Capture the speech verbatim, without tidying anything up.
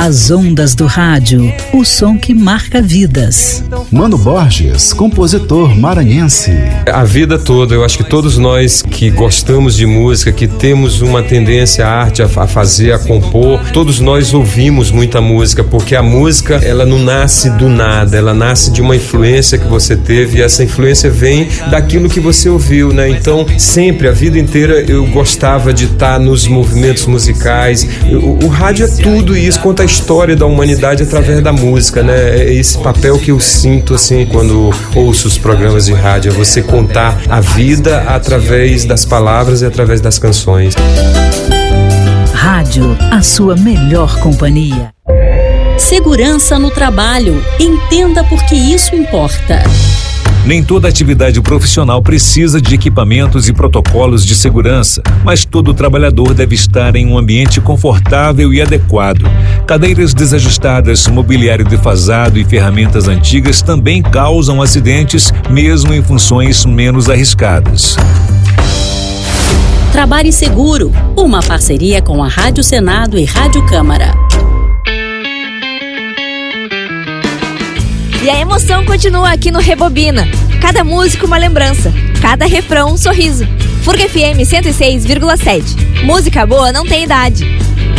As ondas do rádio, o som que marca vidas. Mano Borges, compositor maranhense. A vida toda, eu acho que todos nós que gostamos de música, que temos uma tendência à arte, a fazer, a compor, todos nós ouvimos muita música, porque a música, ela não nasce do nada, ela nasce de uma influência que você teve, e essa influência vem daquilo que você ouviu, né? Então, sempre, a vida inteira, eu gostava de estar nos movimentos musicais. O, o rádio é tudo isso, conta a história da humanidade através da música, né? É esse papel que eu sinto, assim, quando ouço os programas de rádio, é você contar a vida através das palavras e através das canções. Rádio, a sua melhor companhia. Segurança no trabalho. Entenda por que isso importa. Nem toda atividade profissional precisa de equipamentos e protocolos de segurança, mas todo trabalhador deve estar em um ambiente confortável e adequado. Cadeiras desajustadas, mobiliário defasado e ferramentas antigas também causam acidentes, mesmo em funções menos arriscadas. Trabalhe Seguro, uma parceria com a Rádio Senado e Rádio Câmara. E a emoção continua aqui no Rebobina. Cada música uma lembrança, cada refrão um sorriso. Furga F M cento e seis vírgula sete. Música boa não tem idade.